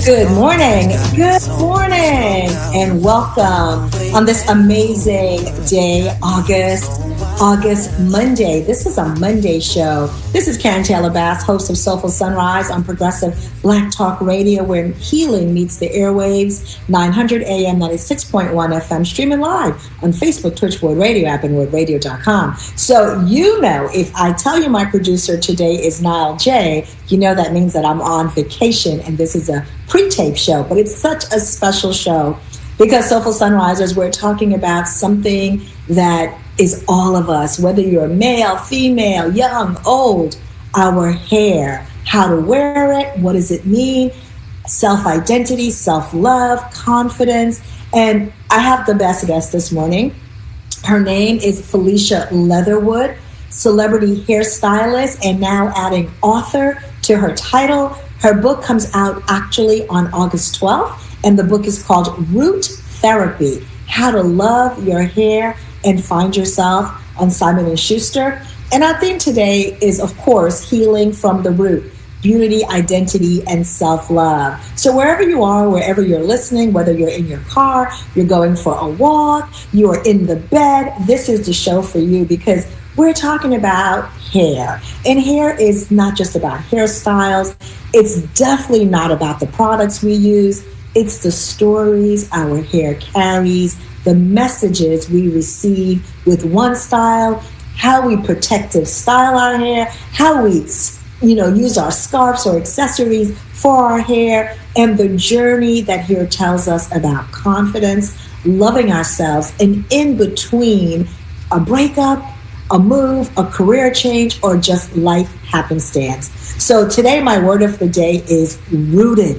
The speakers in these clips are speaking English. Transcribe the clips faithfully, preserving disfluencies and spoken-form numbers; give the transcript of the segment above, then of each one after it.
Good morning, good morning, and welcome on this amazing day, August, August Monday. This is a Monday show. This is Karen Taylor Bass, host of Soulful Sunrise on Progressive Black Talk Radio, where healing meets the airwaves, nine hundred A M, ninety-six point one F M, streaming live on Facebook, Twitch, Word Radio app, and word radio dot com. So you know, if I tell you my producer today is Niall J, you know that means that I'm on vacation, and this is a pre-tape show, but it's such a special show because Soulful Sunrisers, we're talking about something that is all of us, whether you're male, female, young, old, our hair, how to wear it, what does it mean, self-identity, self-love, confidence. And I have the best guest this morning. Her name is Felicia Leatherwood, celebrity hairstylist, and now adding author to her title. Her book comes out actually on August twelfth, and the book is called Root Therapy, How to Love Your Hair and Find Yourself, on Simon and Schuster. And our theme today is, of course, healing from the root, beauty, identity, and self-love. So wherever you are, wherever you're listening, whether you're in your car, you're going for a walk, you are in the bed, this is the show for you because we're talking about hair. And hair is not just about hairstyles. It's definitely not about the products we use. It's the stories our hair carries, the messages we receive with one style, how we protective style our hair, how we, you know, use our scarves or accessories for our hair, and the journey that hair tells us about confidence, loving ourselves, and in between a breakup, a move, a career change, or just life happenstance. So today my word of the day is rooted.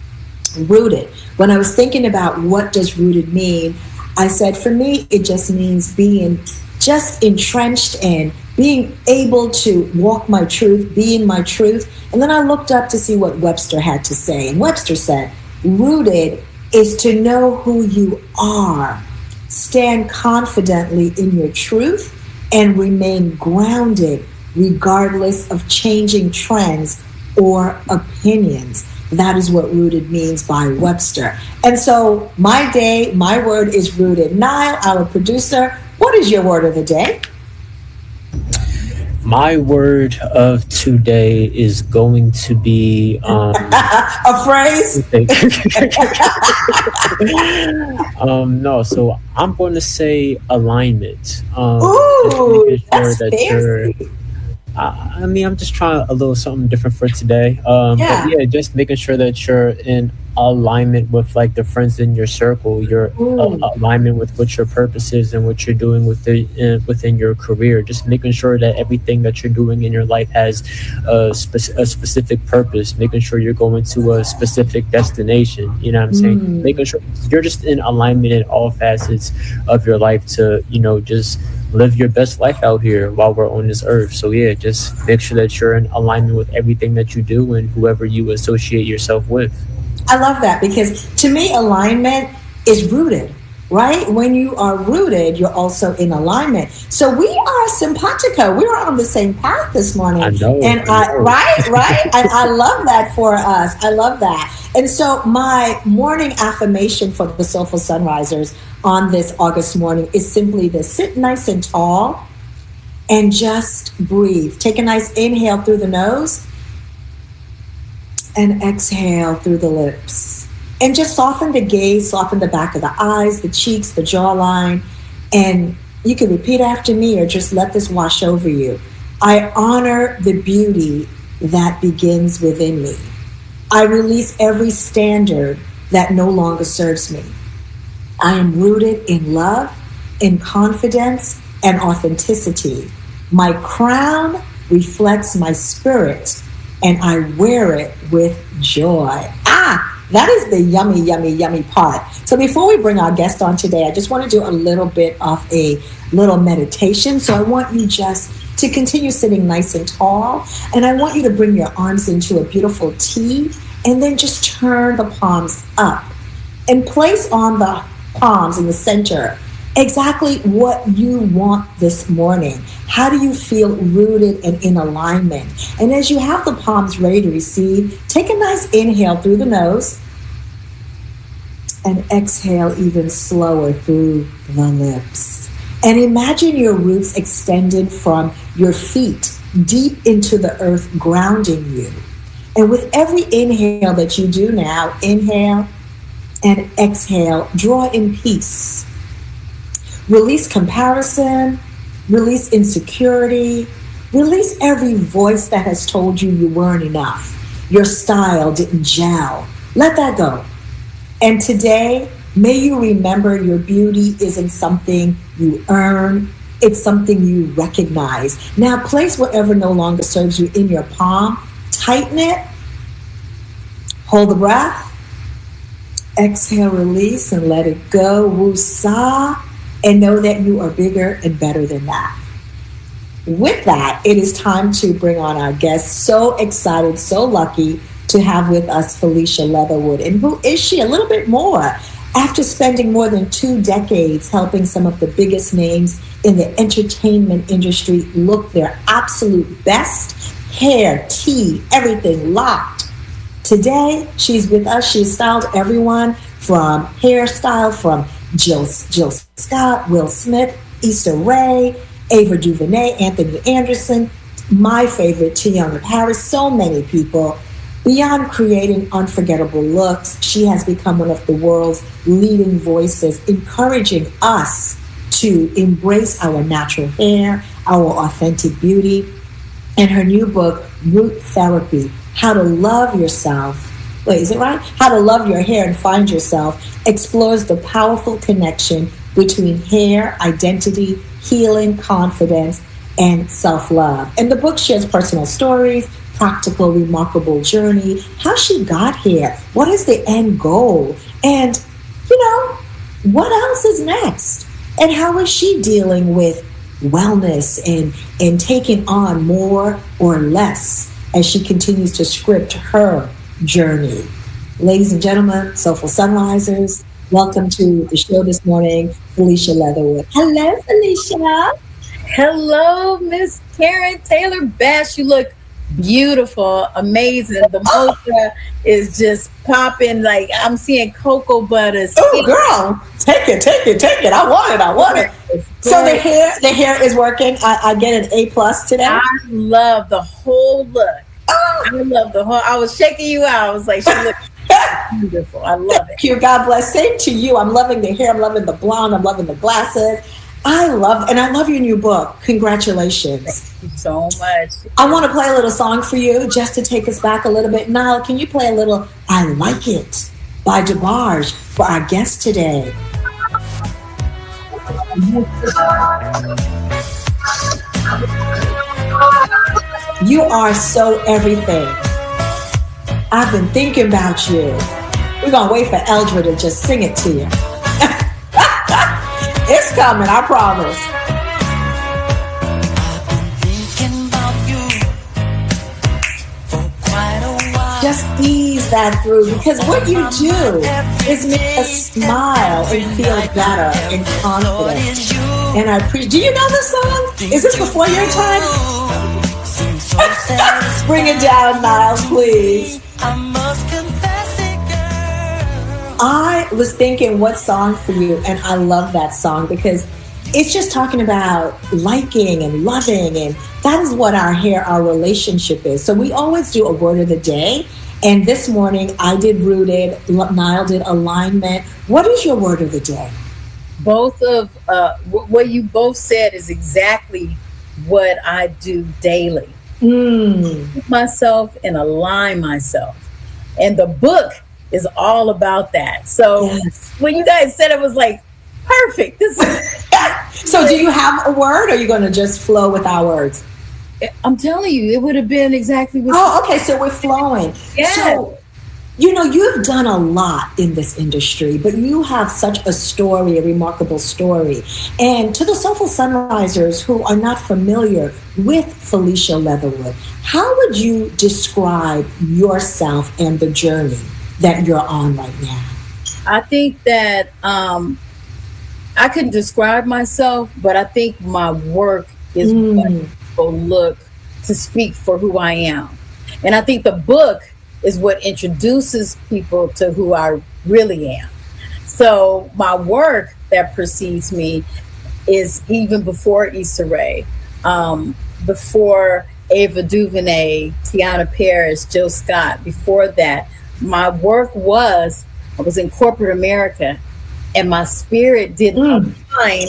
Rooted. When I was thinking about what does rooted mean, I said for me it just means being just entrenched and being able to walk my truth, be in my truth. And then I looked up to see what Webster had to say. And Webster said, rooted is to know who you are, stand confidently in your truth, and remain grounded regardless of changing trends or opinions. That is what rooted means by Webster. And so my day, my word is rooted. Niall, our producer, what is your word of the day? My word of today is going to be um, a phrase. um, no, so I'm going to say alignment. Um, Ooh, just making sure that's that fancy. you're. Uh, I mean, I'm just trying a little something different for today. Um, Yeah. But yeah, just making sure that you're in alignment with like the friends in your circle, your uh, alignment with what your purpose is and what you're doing within uh, within your career. Just making sure that everything that you're doing in your life has a, spe- a specific purpose. Making sure you're going to a specific destination. You know what I'm saying? Mm. Making sure you're just in alignment in all facets of your life to, you know, just live your best life out here while we're on this earth. So yeah, just make sure that you're in alignment with everything that you do and whoever you associate yourself with. I love that because to me, alignment is rooted, right? When you are rooted, you're also in alignment. So we are simpatico. We are on the same path this morning. I know. And I I, know. right, right. I, I love that for us. I love that. And so my morning affirmation for the Soulful Sunrisers on this August morning is simply this: sit nice and tall and just breathe. Take a nice inhale through the nose and exhale through the lips. And just soften the gaze, soften the back of the eyes, the cheeks, the jawline. And you can repeat after me or just let this wash over you. I honor the beauty that begins within me. I release every standard that no longer serves me. I am rooted in love, in confidence, and authenticity. My crown reflects my spirit, and I wear it with joy. Ah, that is the yummy, yummy, yummy part. So before we bring our guest on today, I just want to do a little bit of a little meditation. So I want you just to continue sitting nice and tall, and I want you to bring your arms into a beautiful T, and then just turn the palms up and place on the palms in the center exactly what you want this morning. How do you feel rooted and in alignment? And as you have the palms ready to receive, take a nice inhale through the nose and exhale even slower through the lips. And imagine your roots extended from your feet deep into the earth, grounding you. And with every inhale that you do now, inhale and exhale, draw in peace. Release comparison, release insecurity, release every voice that has told you you weren't enough. Your style didn't gel. Let that go. And today, may you remember your beauty isn't something you earn. It's something you recognize. Now place whatever no longer serves you in your palm. Tighten it. Hold the breath. Exhale, release, and let it go. Woosah. And know that you are bigger and better than that. With that, it is time to bring on our guest. So excited, so lucky to have with us Felicia Leatherwood. And who is she? A little bit more. After spending more than two decades helping some of the biggest names in the entertainment industry look their absolute best, hair, tea, everything locked. Today, she's with us. She's styled everyone from hairstyle from Jill, Jill Scott, Will Smith, Issa Rae, Ava DuVernay, Anthony Anderson, my favorite, Teyonah Parris, so many people. Beyond creating unforgettable looks, she has become one of the world's leading voices, encouraging us to embrace our natural hair, our authentic beauty. And her new book, Root Therapy, How to Love Yourself. Wait, is it right? How to Love Your Hair and Find Yourself, explores the powerful connection between hair, identity, healing, confidence, and self-love. And the book shares personal stories, practical, remarkable journey, how she got here, what is the end goal, and, you know, what else is next? And how is she dealing with wellness and, and taking on more or less as she continues to script her journey? Ladies and gentlemen, Soulful Sunrisers, welcome to the show this morning, Felicia Leatherwood. Hello, Felicia. Hello, Miss Karen Taylor Bass. You look beautiful, amazing. The mocha is just popping. Like I'm seeing cocoa butter. Oh, girl, take it, take it, take it. I want it. I want it. So the hair, the hair is working. I, I get an A plus today. I love the whole look. Oh. I love the whole. I was shaking you out. I was like, she looks beautiful. I love it. Thank you. God bless. Same to you. I'm loving the hair. I'm loving the blonde. I'm loving the glasses. I love, and I love your new book. Congratulations. Thank you so much. I want to play a little song for you just to take us back a little bit. Nile, can you play a little I Like It by DeBarge for our guest today? You are so everything. I've been thinking about you. We're going to wait for Eldra to just sing it to you. It's coming, I promise. Just ease that through, because what you do is make us smile and feel better and confident. And I appreciate. Do you know this song? Is this before your time? Bring it down, Niles, please. I was thinking what song for you, and I love that song because it's just talking about liking and loving, and that is what our hair, our relationship is. So we always do a word of the day, and this morning I did rooted, Nile did alignment. What is your word of the day? Both of uh, what you both said is exactly what I do daily. Mm. Keep myself and align myself, and the book is all about that. So yes. When you guys said it, was like perfect. This is so do you have a word, or are you going to just flow with our words? I'm telling you, it would have been exactly what oh okay so we're flowing. Yeah. So, you know, you've done a lot in this industry, but you have such a story, a remarkable story. And to the Soulful Sunrisers who are not familiar with Felicia Leatherwood, how would you describe yourself and the journey that you're on right now? I think that um, I couldn't describe myself, but I think my work is mm. what people look to speak for who I am. And I think the book is what introduces people to who I really am. So my work that precedes me is even before Issa Rae, um, before Ava DuVernay, Tiana Paris, Jill Scott. Before that, my work was, I was in corporate America, and my spirit didn't Mm. align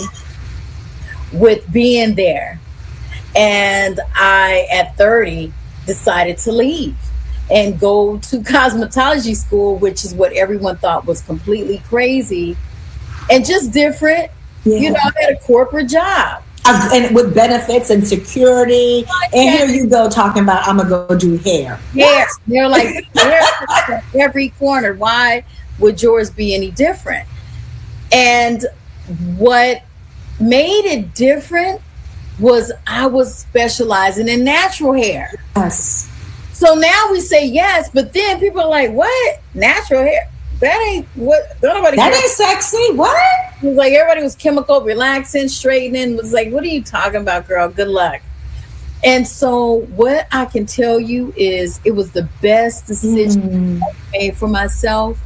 with being there. And I, at thirty, decided to leave and go to cosmetology school, which is what everyone thought was completely crazy and just different. Yeah. You know, I had a corporate job. Uh, and with benefits and security. And here you go talking about, I'm going to go do hair. Hair. They're like, hair at every corner. Why would yours be any different? And what made it different was I was specializing in natural hair. Yes. So now we say yes, but then people are like, what? Natural hair? That ain't what nobody That ain't sexy. What? It was like everybody was chemical, relaxing, straightening. Was like, what are you talking about, girl? Good luck. And so what I can tell you is it was the best decision Mm. I made for myself.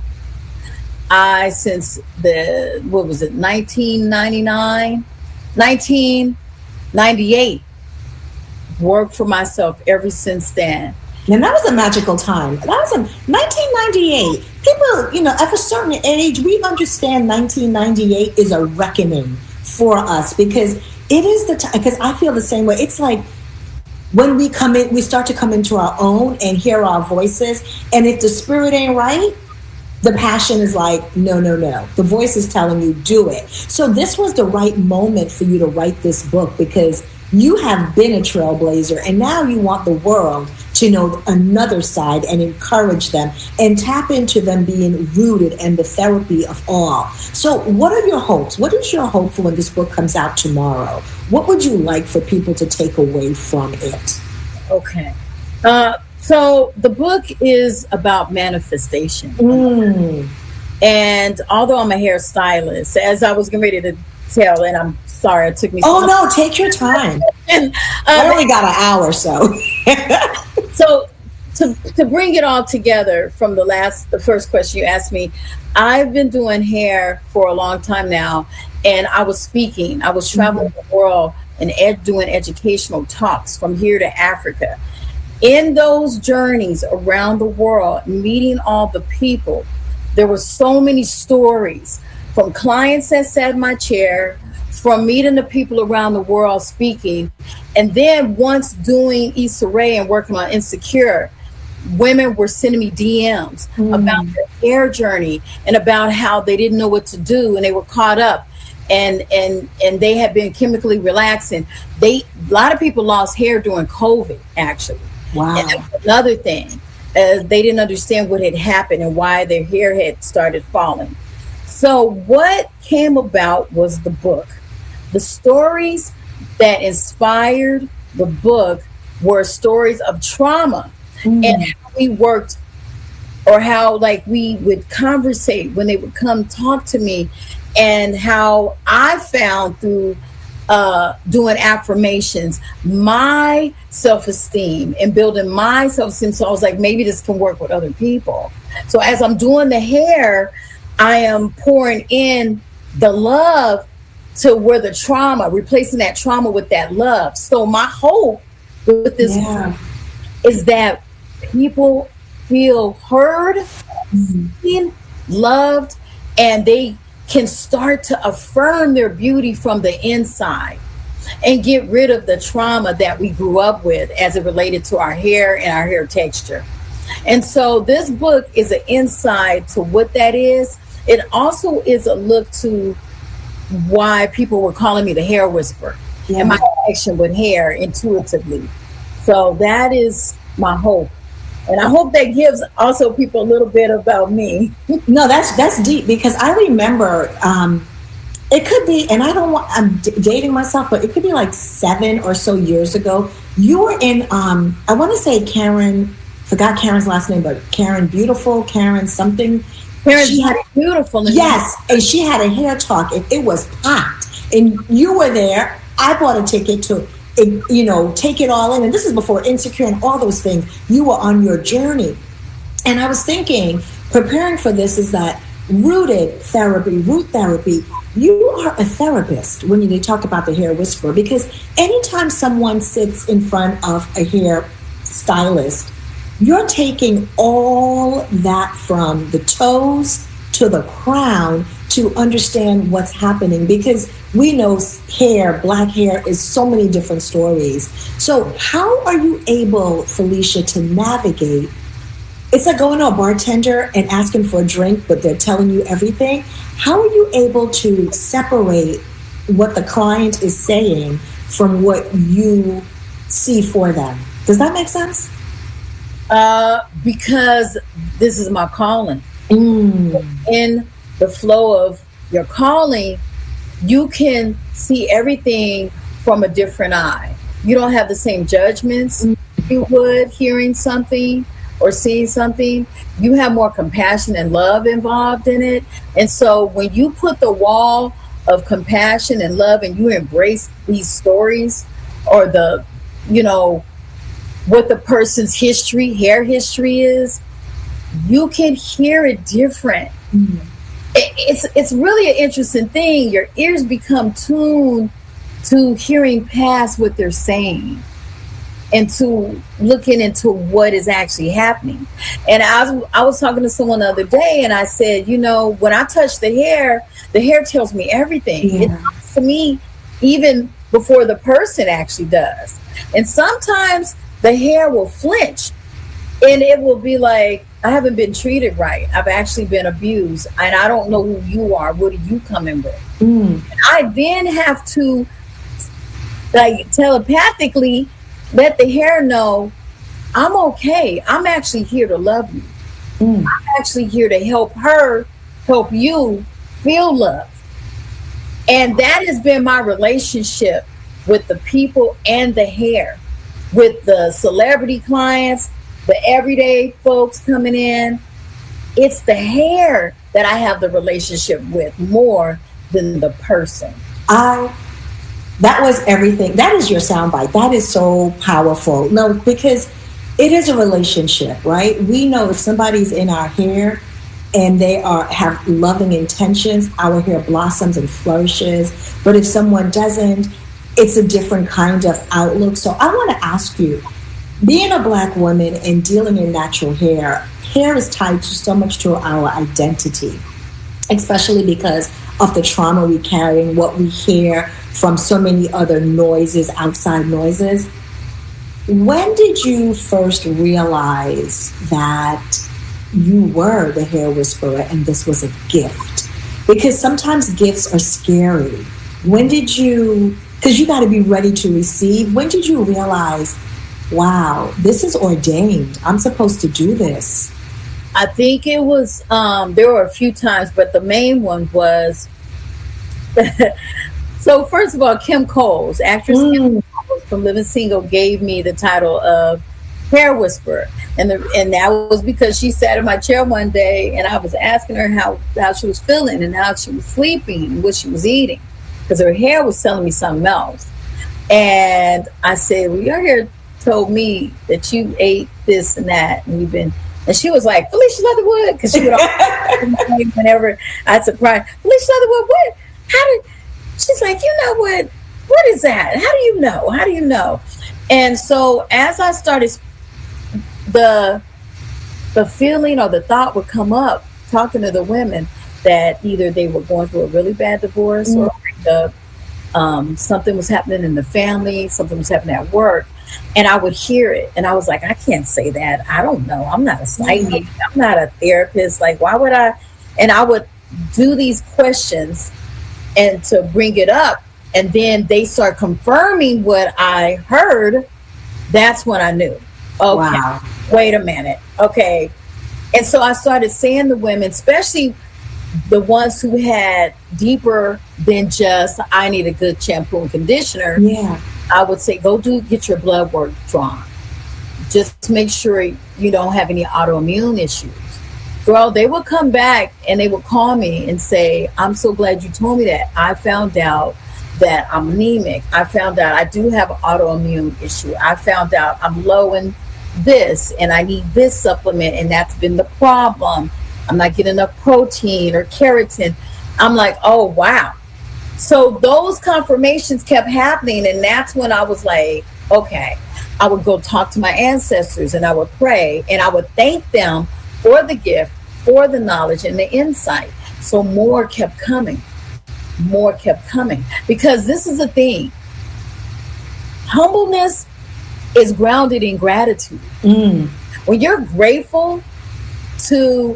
I, since the, what was it, nineteen ninety-nine, nineteen ninety-eight, worked for myself ever since then. And that was a magical time. That was in nineteen ninety-eight. People, you know, at a certain age, we understand nineteen ninety-eight is a reckoning for us because it is the time, because I feel the same way. It's like when we come in, we start to come into our own and hear our voices. And if the spirit ain't right, the passion is like, no, no, no. The voice is telling you, do it. So this was the right moment for you to write this book because you have been a trailblazer and now you want the world to know another side and encourage them and tap into them being rooted in the therapy of all. So what are your hopes? What is your hope for when this book comes out tomorrow? What would you like for people to take away from it? Okay. Uh, so the book is about manifestation. Mm. And although I'm a hairstylist, as I was getting ready to tell, and I'm sorry it took me Oh, so no, take your time. and, I um, only got an hour, so. So to to bring it all together from the last, the first question you asked me, I've been doing hair for a long time now, and I was speaking. I was traveling mm-hmm. the world and ed- doing educational talks from here to Africa. In those journeys around the world, meeting all the people, there were so many stories from clients that sat in my chair, from meeting the people around the world speaking. And then once doing Issa Rae and working on Insecure, women were sending me D Ms mm. about their hair journey and about how they didn't know what to do and they were caught up and and and they had been chemically relaxing. They a lot of people lost hair during COVID, actually. Wow. And that was another thing. Uh, they didn't understand what had happened and why their hair had started falling. So what came about was the book. The stories that inspired the book were stories of trauma mm. and how we worked, or how like we would conversate when they would come talk to me, and how I found through uh, doing affirmations my self-esteem and building my self-esteem. So I was like, maybe this can work with other people. So as I'm doing the hair, I am pouring in the love to where the trauma, replacing that trauma with that love. So my hope with this yeah. is that people feel heard, mm-hmm. seen, loved, and they can start to affirm their beauty from the inside and get rid of the trauma that we grew up with as it related to our hair and our hair texture. And so this book is an insight to what that is. It also is a look to why people were calling me the hair whisperer yeah. and my connection with hair intuitively. So that is my hope. And I hope that gives also people a little bit about me. No, that's that's deep, because I remember um, it could be, and I don't want, I'm d- dating myself, but it could be like seven or so years ago. You were in, um, I want to say Karen, forgot Karen's last name, but Karen Beautiful, Karen something. Karen she had beautiful. Yes, and she had a hair talk, and it was packed. And you were there. I bought a ticket to, you know, take it all in. And this is before Insecure and all those things. You were on your journey. And I was thinking, preparing for this, is that rooted therapy, root therapy. You are a therapist when you talk about the hair whisperer, because anytime someone sits in front of a hair stylist, you're taking all that from the toes to the crown to understand what's happening, because we know hair, black hair, is so many different stories. So how are you able, Felicia, to navigate? It's like going to a bartender and asking for a drink, but they're telling you everything. How are you able to separate what the client is saying from what you see for them? Does that make sense? Uh, because this is my calling. Mm. In the flow of your calling, you can see everything from a different eye. You don't have the same judgments mm. you would hearing something or seeing something. You have more compassion and love involved in it. And so when you put the wall of compassion and love and you embrace these stories, or the, you know, what the person's history, hair history is, you can hear it different. Mm-hmm. It, it's it's really an interesting thing. Your ears become tuned to hearing past what they're saying and to looking into what is actually happening. And I was, I was talking to someone the other day, and I said, you know, when I touch the hair, the hair tells me everything. Yeah. It talks to me even before the person actually does. And sometimes the hair will flinch, and it will be like, I haven't been treated right. I've actually been abused, and I don't know who you are. What are you coming with? Mm. I then have to, like, telepathically let the hair know, I'm okay. I'm actually here to love you. Mm. I'm actually here to help her, help you feel love. And that has been my relationship with the people and the hair, with the celebrity clients, the everyday folks coming in. It's the hair that I have the relationship with more than the person. I, that was everything. That is your soundbite. That is so powerful. No, because it is a relationship, right? We know if somebody's in our hair and they are have loving intentions, our hair blossoms and flourishes. But if someone doesn't, it's a different kind of outlook. So I want to ask you, being a Black woman and dealing in natural hair, hair is tied to so much to our identity, especially because of the trauma we carry and what we hear from so many other noises, outside noises. When did you first realize that you were the hair whisperer and this was a gift? Because sometimes gifts are scary. When did you, because you got to be ready to receive, when did you realize, wow, this is ordained, I'm supposed to do this? I think it was, um, there were a few times, but the main one was, so first of all, Kim Coles, actress mm. Kim Coles from Living Single, gave me the title of hair whisperer. And the, and that was because she sat in my chair one day and I was asking her how, how she was feeling and how she was sleeping and what she was eating, because her hair was telling me something else. And I said, well, your hair told me that you ate this and that, and you've been, and she was like, Felicia Leatherwood, because she would always, whenever I'd surprise, Felicia Leatherwood, what, how did, she's like, you know what, what is that? How do you know? How do you know? And so as I started, the, the feeling or the thought would come up talking to the women that either they were going through a really bad divorce mm. or the, um, something was happening in the family, something was happening at work. And I would hear it, and I was like, I can't say that. I don't know. I'm not a psychic. I'm not a therapist. Like, why would I? And I would do these questions and to bring it up, and then they start confirming what I heard. That's when I knew. Okay, wow. Wait a minute. Okay. And so I started saying to women, especially the ones who had deeper than just, I need a good shampoo and conditioner. Yeah. I would say, go do get your blood work drawn. Just make sure you don't have any autoimmune issues. Girl, they would come back and they would call me and say, I'm so glad you told me that. I found out that I'm anemic. I found out I do have an autoimmune issue. I found out I'm low in this and I need this supplement, and that's been the problem. I'm not getting enough protein or keratin. I'm like, oh, wow. So those confirmations kept happening. And that's when I was like, okay, I would go talk to my ancestors and I would pray and I would thank them for the gift, for the knowledge and the insight. So more kept coming. More kept coming. Because this is the thing. Humbleness is grounded in gratitude. Mm. When you're grateful to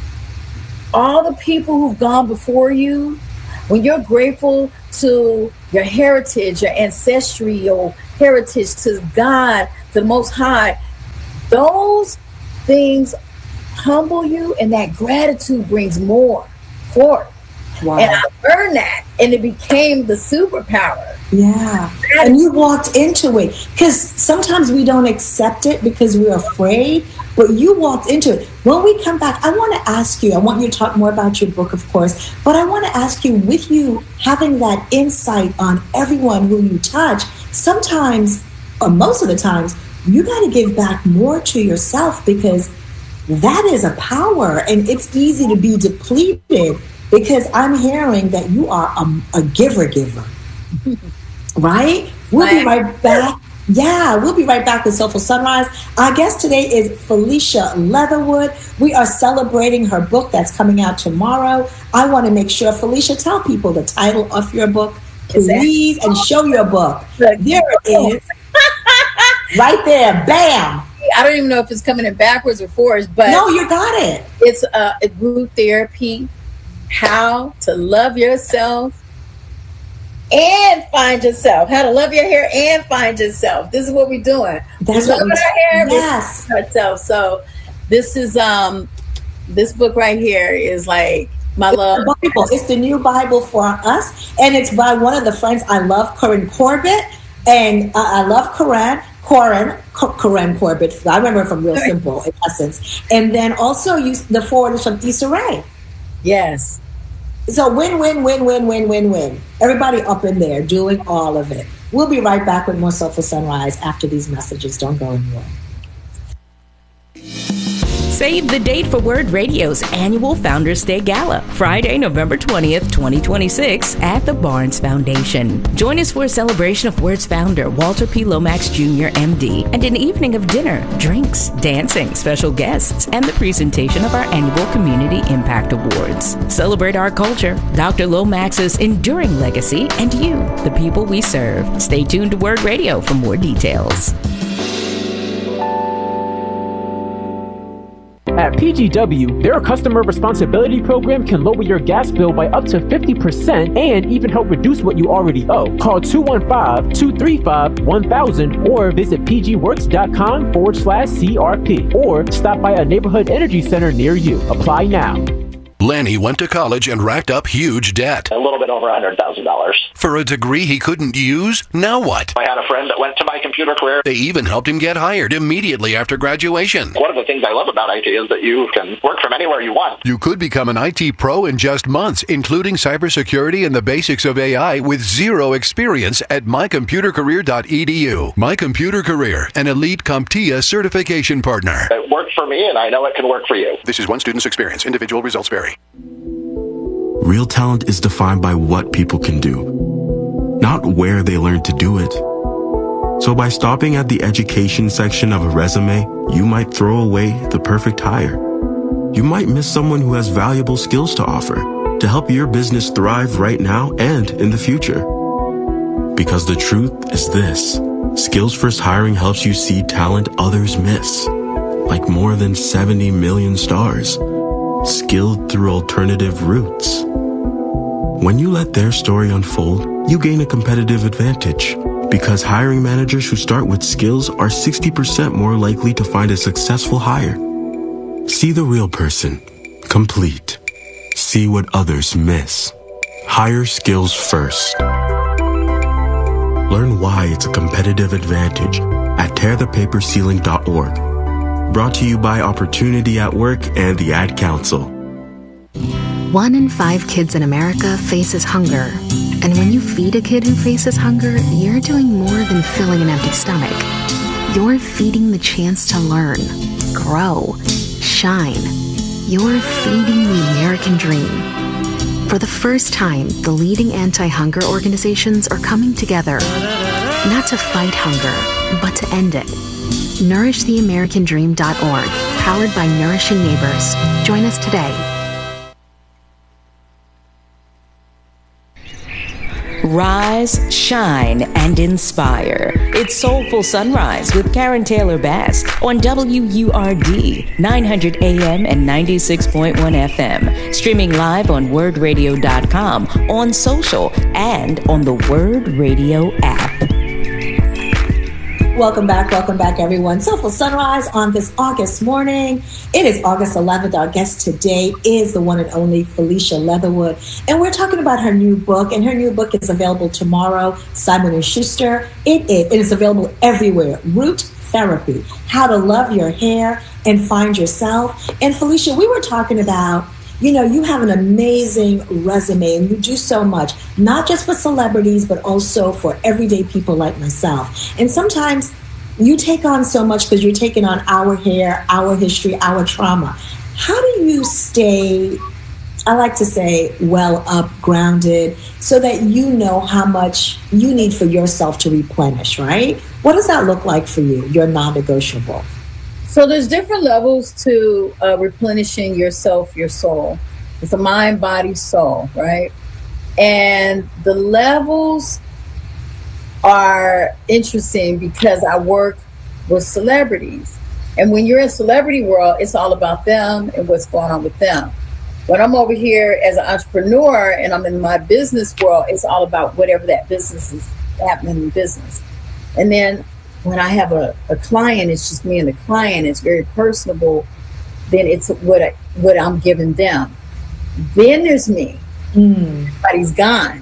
all the people who've gone before you, when you're grateful to your heritage, your ancestral heritage, to God, to the Most High, those things humble you, and that gratitude brings more forth. Wow. And I learned that, and it became the superpower. Yeah. And you walked into it, because sometimes we don't accept it because we're afraid, but you walked into it. When we come back, I want to ask you, I want you to talk more about your book, of course, but I want to ask you, with you having that insight on everyone who you touch, sometimes, or most of the times, you got to give back more to yourself, because that is a power, and it's easy to be depleted, because I'm hearing that you are a, a giver giver. Right? We'll be right back. Yeah, we'll be right back with Soulful Sunrise. Our guest today is Felicia Leatherwood. We are celebrating her book that's coming out tomorrow. I want to make sure, Felicia, tell people the title of your book, please, and show your book. There it is. Right there. Bam. I don't even know if it's coming in backwards or forwards, but no, you got it. It's uh, a group therapy, how to love yourself and find yourself, how to love your hair and find yourself. This is what we're doing. That's we're what loving our hair, yes. ourselves. So this is um this book right here is like my it's love. The Bible. It's the new Bible for us, and it's by one of the friends I love, Corinne Corbett, and uh, I love Corinne. Corinne, Corinne Corbett. I remember from Real Simple, in essence. And then also you, the forward is from Issa Rae. Yes. So win, win, win, win, win, win, win. Everybody up in there doing all of it. We'll be right back with more Soulful Sunrise after these messages. Don't go anywhere. Save the date for Word Radio's annual Founders Day Gala, Friday, November twentieth, twenty twenty-six, at the Barnes Foundation. Join us for a celebration of Word's founder, Walter P. Lomax Junior M D, and an evening of dinner, drinks, dancing, special guests, and the presentation of our annual Community Impact Awards. Celebrate our culture, Doctor Lomax's enduring legacy, and you, the people we serve. Stay tuned to Word Radio for more details. At P G W, their customer responsibility program can lower your gas bill by up to fifty percent and even help reduce what you already owe. Call two one five, two three five, one thousand or visit pgworks.com forward slash CRP or stop by a neighborhood energy center near you. Apply now. Lanny went to college and racked up huge debt. A little bit over one hundred thousand dollars. For a degree he couldn't use? Now what? I had a friend that went to my computer career. They even helped him get hired immediately after graduation. One of the things I love about I T is that you can work from anywhere you want. You could become an I T pro in just months, including cybersecurity and the basics of A I with zero experience at my computer career dot e d u. My Computer Career, an elite CompTIA certification partner. It worked for me, and I know it can work for you. This is one student's experience. Individual results vary. Real talent is defined by what people can do, not where they learn to do it. So by stopping at the education section of a resume, you might throw away the perfect hire. You might miss someone who has valuable skills to offer to help your business thrive right now and in the future. Because the truth is this: Skills First Hiring helps you see talent others miss, like more than seventy million stars, skilled through alternative routes. When you let their story unfold, you gain a competitive advantage, because hiring managers who start with skills are sixty percent more likely to find a successful hire. See the real person, complete. See what others miss. Hire skills first. Learn why it's a competitive advantage at tear the paper ceiling dot org. Brought to you by Opportunity at Work and the Ad Council. One in five kids in America faces hunger. And when you feed a kid who faces hunger, you're doing more than filling an empty stomach. You're feeding the chance to learn, grow, shine. you're feeding the American dream. For the first time, the leading anti-hunger organizations are coming together, not to fight hunger, but to end it. nourish the american dream dot org, powered by Nourishing Neighbors. Join us today. Rise, shine, and inspire. It's Soulful Sunrise with Karen Taylor Bass on W U R D, nine hundred A M and ninety-six point one F M. Streaming live on word radio dot com, on social, and on the Word Radio app. Welcome back, welcome back, everyone. Soulful Sunrise on this August morning. It is August eleventh. Our guest today is the one and only Felicia Leatherwood, and we're talking about her new book. And her new book is available tomorrow, Simon and Schuster. It is, it is available everywhere. Root Therapy: How to Love Your Hair and Find Yourself. And Felicia, we were talking about, you know, you have an amazing resume and you do so much, not just for celebrities, but also for everyday people like myself. And sometimes you take on so much because you're taking on our hair, our history, our trauma. How do you stay, I like to say, well up, grounded, so that you know how much you need for yourself to replenish, right? What does that look like for you, your non-negotiable? So there's different levels to uh, replenishing yourself, your soul. It's a mind, body, soul, right? And the levels are interesting because I work with celebrities. And when you're in celebrity world, it's all about them and what's going on with them. When I'm over here as an entrepreneur and I'm in my business world, it's all about whatever that business is happening in business. And then when I have a, a client, it's just me and the client, it's very personable, then it's what, I, what I'm giving them. Then there's me. Mm. Everybody's gone.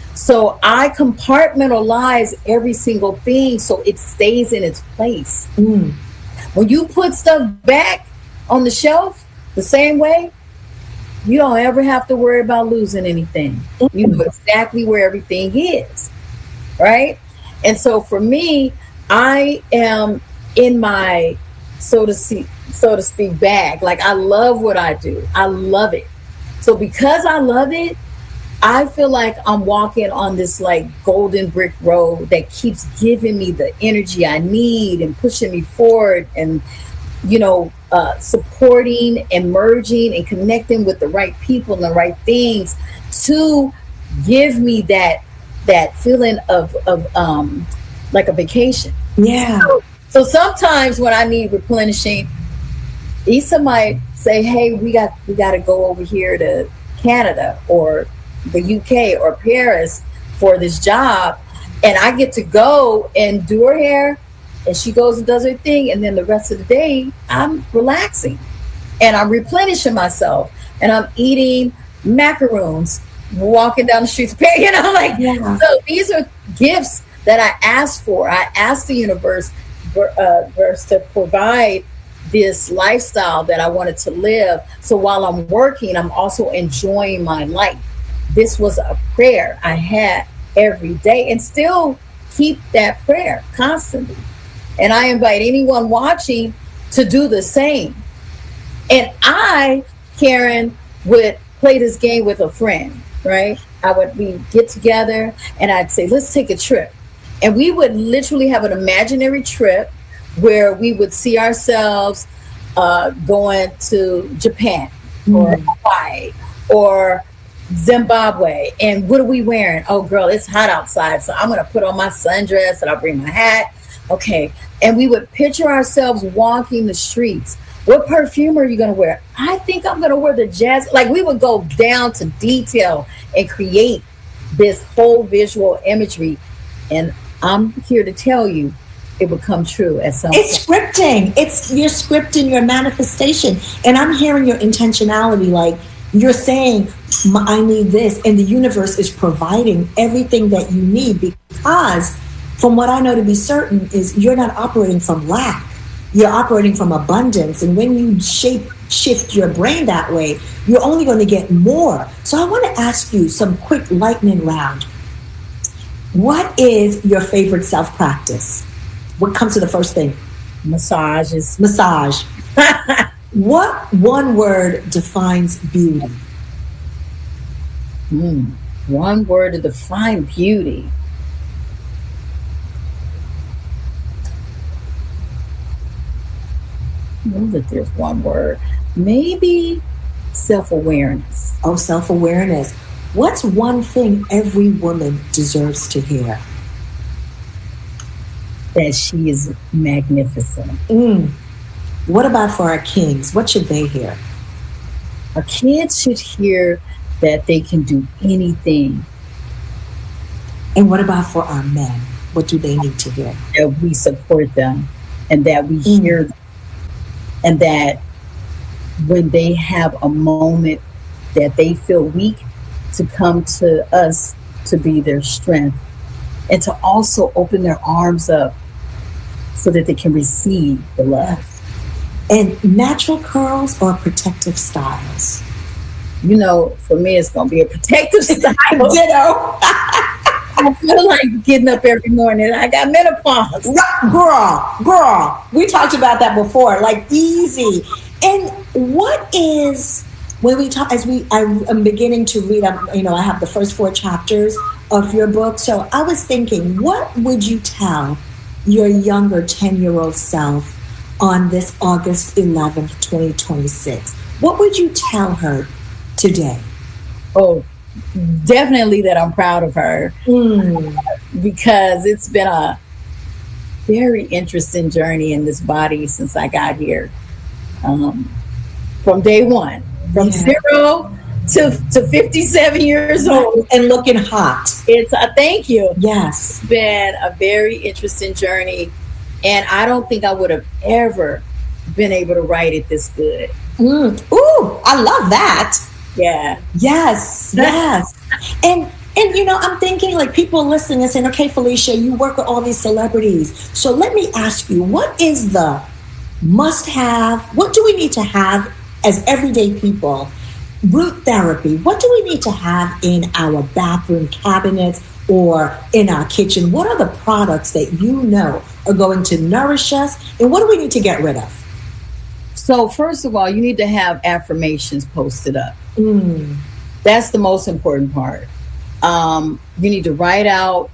So I compartmentalize every single thing so it stays in its place. Mm. When you put stuff back on the shelf the same way, you don't ever have to worry about losing anything. Mm. You know exactly where everything is, right? And so for me, I am in my, so to speak, so to speak, bag. Like, I love what I do. I love it. So because I love it, I feel like I'm walking on this like golden brick road that keeps giving me the energy I need and pushing me forward and, you know, uh, supporting and merging and connecting with the right people and the right things to give me that, that feeling of, of, um, like a vacation. Yeah. So, so sometimes when I need replenishing, Issa might say, hey, we got we got to go over here to Canada or the U K or Paris for this job. And I get to go and do her hair, and she goes and does her thing. And then the rest of the day, I'm relaxing and I'm replenishing myself and I'm eating macaroons, walking down the streets, you know, like, yeah. So these are gifts that I asked for. I asked the universe for, uh, to provide this lifestyle that I wanted to live. So while I'm working, I'm also enjoying my life. This was a prayer I had every day and still keep that prayer constantly. And I invite anyone watching to do the same. And I, Karen, would play this game with a friend, right? I would we get together and I'd say, let's take a trip. And we would literally have an imaginary trip where we would see ourselves uh, going to Japan mm. or Hawaii or Zimbabwe. And what are we wearing? Oh, girl, it's hot outside. So I'm going to put on my sundress and I'll bring my hat. Okay. And we would picture ourselves walking the streets. What perfume are you going to wear? I think I'm going to wear the jazz. Like, we would go down to detail and create this whole visual imagery. And I'm here to tell you, it would come true at some point. It's scripting. It's you're scripting your manifestation. And I'm hearing your intentionality. Like, you're saying, I need this. And the universe is providing everything that you need, because from what I know to be certain is you're not operating from lack. You're operating from abundance. And when you shape shift your brain that way, you're only going to get more. So I want to ask you some quick lightning round. What is your favorite self-practice? What comes to the first thing? Massages. Massage. What one word defines beauty? Mm, one word to define beauty. I know that there's one word. Maybe self-awareness. Oh, self-awareness. What's one thing every woman deserves to hear? That she is magnificent. Mm. What about for our kings? What should they hear? Our kids should hear that they can do anything. And what about for our men? What do they need to hear? That we support them and that we Mm. hear them. And that when they have a moment that they feel weak, to come to us to be their strength, and to also open their arms up so that they can receive the love. And natural curls or protective styles? You know, for me, it's going to be a protective style. Ditto. I feel like getting up every morning. I got menopause. Girl, girl, we talked about that before, like easy. And what is, when we talk, as we, I, I'm beginning to read, I'm, you know, I have the first four chapters of your book. So I was thinking, what would you tell your younger ten-year-old self on this August eleventh, twenty twenty-six? What would you tell her today? Oh, definitely that I'm proud of her. Mm. Because it's been a very interesting journey in this body since I got here. Um, from day one, from yeah. zero to, to fifty-seven years old. And looking hot. It's a thank you. Yes. It's been a very interesting journey. And I don't think I would have ever been able to write it this good. Mm. Ooh, I love that. Yeah. Yes. Yes. and and you know, I'm thinking like people listening and saying, okay, Felicia, you work with all these celebrities. So let me ask you, what is the must have? What do we need to have as everyday people? Root therapy. What do we need to have in our bathroom cabinets or in our kitchen? What are the products that you know are going to nourish us? And what do we need to get rid of? So first of all, you need to have affirmations posted up. Mm. That's the most important part. Um, you need to write out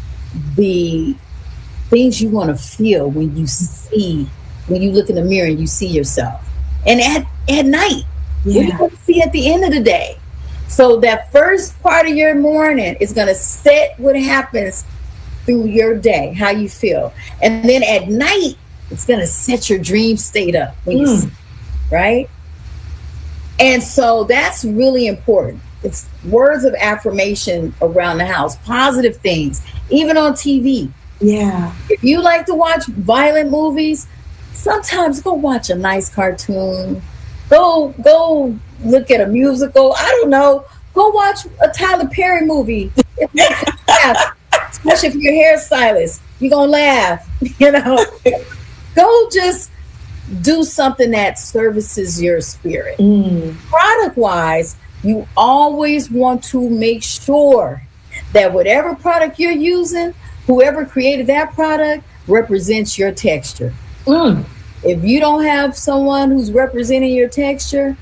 the things you want to feel when you see, when you look in the mirror and you see yourself. And at, at night, yeah. What do you want to see at the end of the day? So that first part of your morning is going to set what happens through your day, how you feel. And then at night, it's going to set your dream state up, when mm. you see, right? And so that's really important. It's words of affirmation around the house, positive things, even on T V. Yeah. If you like to watch violent movies, sometimes go watch a nice cartoon. Go, go look at a musical. I don't know. Go watch a Tyler Perry movie. It makes you laugh, especially if you're a hairstylist. You're going to laugh, you know. Go just do something that services your spirit. Mm. Product-wise, you always want to make sure that whatever product you're using, whoever created that product represents your texture. Mm. If you don't have someone who's representing your texture,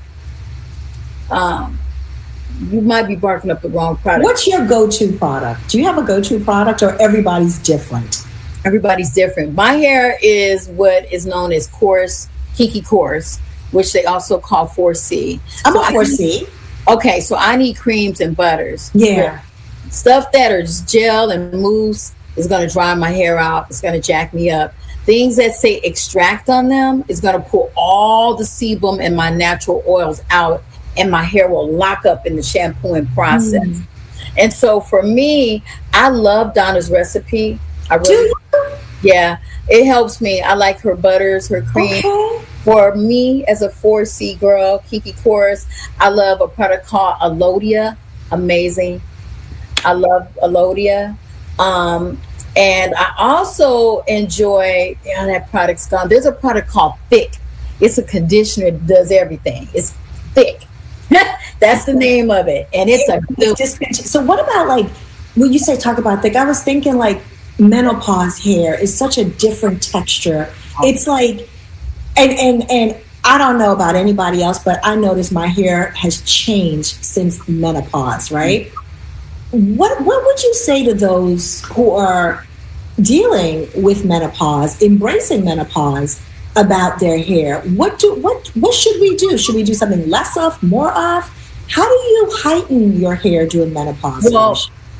um, you might be barking up the wrong product. What's your go-to product? Do you have a go-to product, or everybody's different? Everybody's different. My hair is what is known as coarse, Kiki coarse, which they also call four C. I'm so a four C. Need, okay, so I need creams and butters. Yeah. Stuff that are just gel and mousse is going to dry my hair out. It's going to jack me up. Things that say extract on them is going to pull all the sebum and my natural oils out, and my hair will lock up in the shampooing process. Mm. And so for me, I love Donna's recipe. I really, yeah, it helps me. I like her butters, her cream. Okay. For me, as a four C girl, Kiki Course, I love a product called Alodia. Amazing. I love Alodia. Um, and I also enjoy, yeah, that product's gone. There's a product called Thick. It's a conditioner that does everything. It's Thick. That's the name of it. And it's a good. So what about, like, when you say talk about thick, I was thinking like menopause hair is such a different texture. It's like, and and and I don't know about anybody else, but I noticed my hair has changed since menopause, right? What what would you say to those who are dealing with menopause, embracing menopause, about their hair? What do what what should we do? Should we do something less of, more of? How do you heighten your hair during menopause? Well,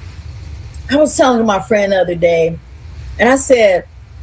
I was telling my friend the other day, and I said,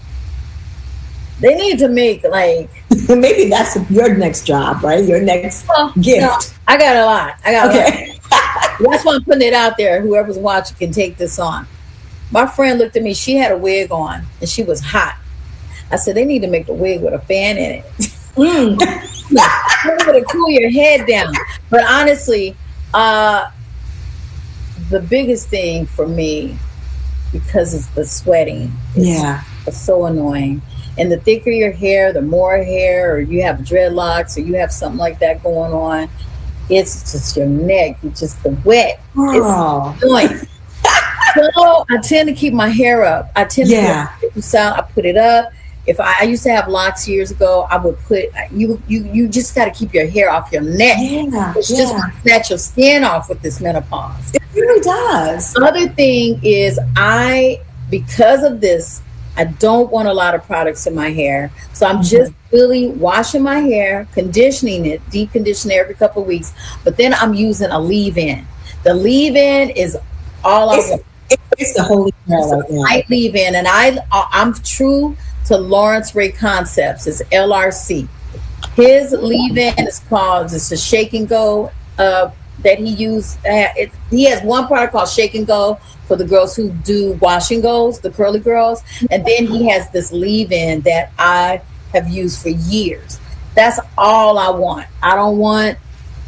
they need to make like maybe that's your next job, right? Your next well, gift. No, I got a lot. I got okay. a lot. That's why I'm putting it out there. Whoever's watching can take this on. My friend looked at me. She had a wig on, and she was hot. I said, they need to make the wig with a fan in it. Mm. To cool your head down. But honestly, uh, the biggest thing for me, because it's the sweating. It's, yeah. It's so annoying. And the thicker your hair, the more hair, or you have dreadlocks, or you have something like that going on, it's just your neck. It's just the wet. Oh. It's annoying. So I tend to keep my hair up. I tend yeah. to put it I put it up. If I, I used to have locks years ago, I would put you. You you just got to keep your hair off your neck. Yeah, it's yeah. just going to snatch your skin off with this menopause. It really does. Other thing is, I because of this, I don't want a lot of products in my hair, so I'm just really washing my hair, conditioning it, deep conditioning every couple of weeks. But then I'm using a leave-in. The leave-in is all I want. It's the holy grail right now. I leave-in, and I I'm true to Lawrence Ray Concepts. It's L R C. His leave-in is called, it's a shake and go uh, that he used. Uh, it, he has one product called Shake and Go for the girls who do wash and goes, the curly girls. And then he has this leave-in that I have used for years. That's all I want. I don't want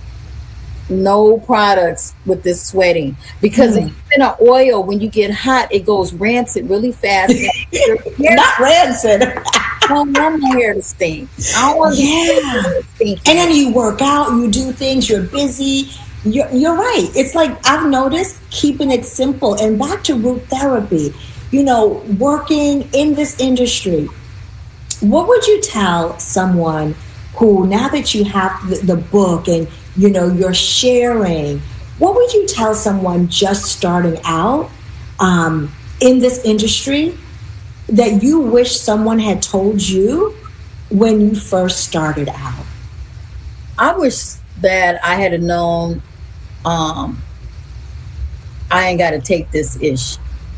no products with this sweating, because mm. even an oil, when you get hot, it goes rancid really fast. Not rancid. I don't want my hair to stink. I don't want yeah. to stink. And then you work out, you do things, you're busy. You're, you're right. It's like I've noticed keeping it simple. And back to root therapy, you know, working in this industry, what would you tell someone who, now that you have the, the book and you know, you're sharing, what would you tell someone just starting out um, in this industry that you wish someone had told you when you first started out? I wish that I had known um, I ain't got to take this ish.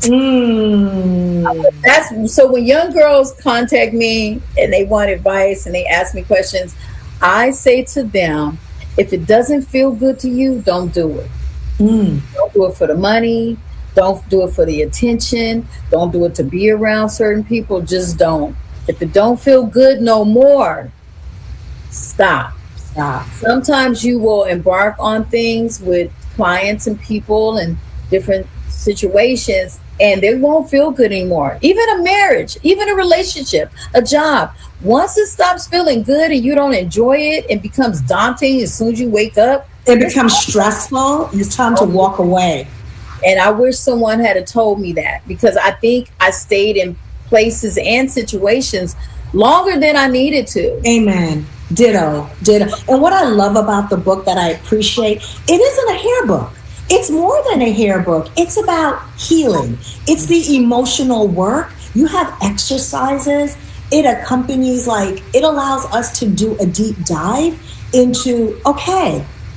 Mm. That's so when young girls contact me and they want advice and they ask me questions, I say to them, if it doesn't feel good to you, don't do it. Mm. Don't do it for the money. Don't do it for the attention. Don't do it to be around certain people. Just don't. If it don't feel good no more, stop. Stop. Sometimes you will embark on things with clients and people and different situations, and they won't feel good anymore. Even a marriage, even a relationship, a job. Once it stops feeling good and you don't enjoy it, it becomes daunting as soon as you wake up. It becomes stressful. It's time to walk away. And I wish someone had told me that, because I think I stayed in places and situations longer than I needed to. Amen. Ditto. Ditto. And what I love about the book that I appreciate, it isn't a hair book. It's more than a hair book. It's about healing. It's the emotional work. You have exercises. It accompanies, like, it allows us to do a deep dive into, okay,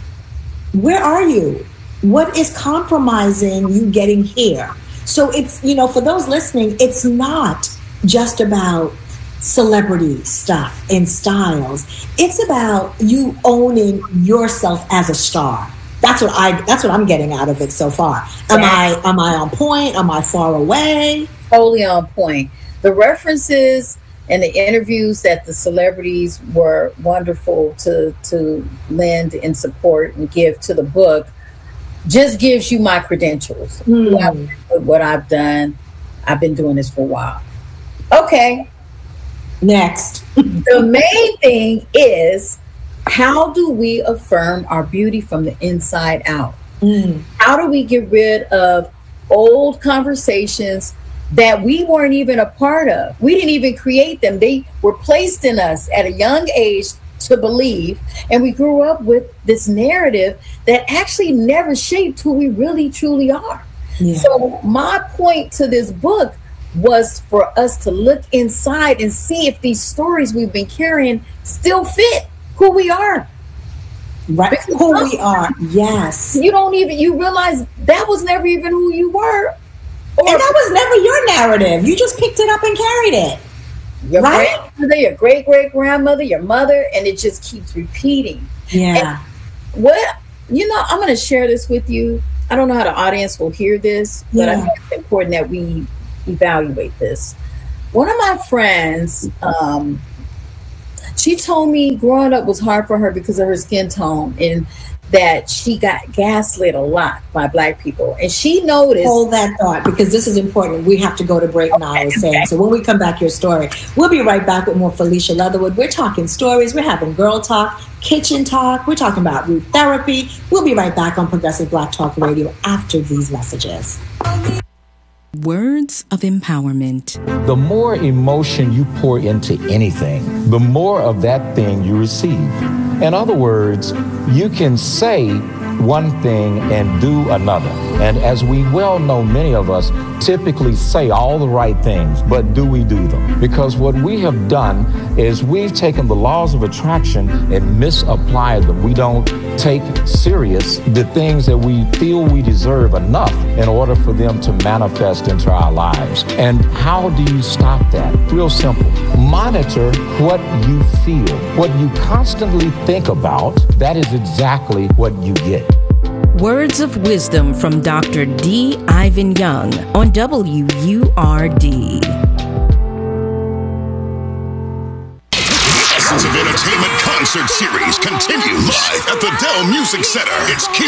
where are you? What is compromising you getting here? So it's, you know, for those listening, it's not just about celebrity stuff and styles. It's about you owning yourself as a star. That's what I, that's what I'm getting out of it so far. Am yeah. I, am I on point? Am I far away? Totally on point. The references and the interviews that the celebrities were wonderful to to lend and support and give to the book just gives you my credentials. Mm. What I've done, I've been doing this for a while. Okay. Next. The main thing is, how do we affirm our beauty from the inside out? Mm. How do we get rid of old conversations that we weren't even a part of? We didn't even create them. They were placed in us at a young age to believe, and we grew up with this narrative that actually never shaped who we really truly are. Yeah. So my point to this book was for us to look inside and see if these stories we've been carrying still fit who we are. Right, because who we are. Yes. You don't even, you realize that was never even who you were. Or, and that was never your narrative. You just picked it up and carried it. Your right? grandmother, your great great grandmother, your mother, and it just keeps repeating. Yeah. And what, you know, I'm going to share this with you. I don't know how the audience will hear this, but yeah. I think it's important that we evaluate this. One of my friends, um, she told me growing up was hard for her because of her skin tone, and that she got gaslit a lot by Black people. And she noticed... Hold that thought, because this is important. We have to go to break okay, now, I was saying. Okay. So when we come back, your story. We'll be right back with more Felicia Leatherwood. We're talking stories. We're having girl talk, kitchen talk. We're talking about root therapy. We'll be right back on Progressive Black Talk Radio after these messages. Words of empowerment. The more emotion you pour into anything, the more of that thing you receive. In other words, you can say one thing and do another. And as we well know, many of us typically say all the right things, but do we do them? Because what we have done is we've taken the laws of attraction and misapplied them. We don't take serious the things that we feel we deserve enough in order for them to manifest into our lives. And how do you stop that? Real simple. Monitor what you feel. What you constantly think about, that is exactly what you get. Words of wisdom from Doctor D. Ivan Young on W U R D. The Essence of Entertainment concert series continues live at the Dell Music Center. It's